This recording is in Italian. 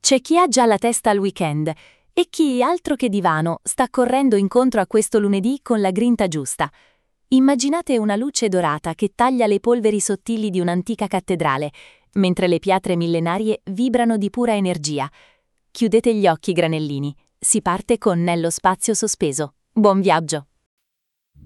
C'è chi ha già la testa al weekend e chi, altro che divano, sta correndo incontro a questo lunedì con la grinta giusta. Immaginate una luce dorata che taglia le polveri sottili di un'antica cattedrale, mentre le pietre millenarie vibrano di pura energia. Chiudete gli occhi, granellini. Si parte con Nello Spazio Sospeso. Buon viaggio!